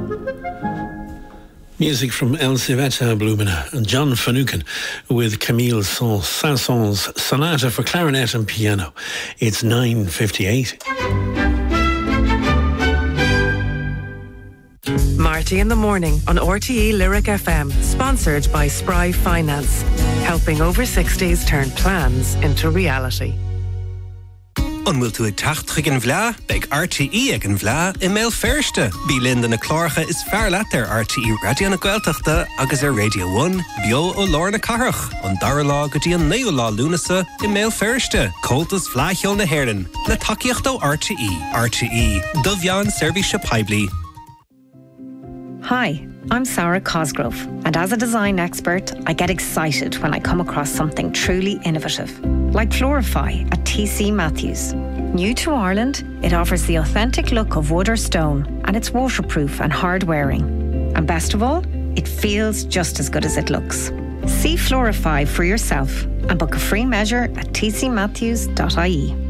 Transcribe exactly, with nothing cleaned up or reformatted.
Music from Elsiveta Blumina and John Finucane with Camille Saint-Saëns's Sonata for Clarinet and Piano. It's nine fifty-eight. Marty in the Morning on R T E Lyric F M, sponsored by Spry Finance, helping over sixties turn plans into reality. An bhfuil tú ag teacht chuig an bhleá, beidh R T E ag an bhleá i mail firste. Bí Linda na Clárcha is fear leat ar R T E Radio na Gaeltachta agus ar Radio one, bio ó Lorna Carach, an dara lá go dtí an naoú lá lúnasa i mail firste. Coltas Flaithol na Héireann, na takeíocht ó R T E. R T E, do bhean Service Peibli. Hi, I'm Sarah Cosgrove, and as a design expert, I get excited when I come across something truly innovative, like Florify at T C Matthews. New to Ireland, it offers the authentic look of wood or stone, and it's waterproof and hard wearing. And best of all, it feels just as good as it looks. See Florify for yourself and book a free measure at t c matthews dot I E.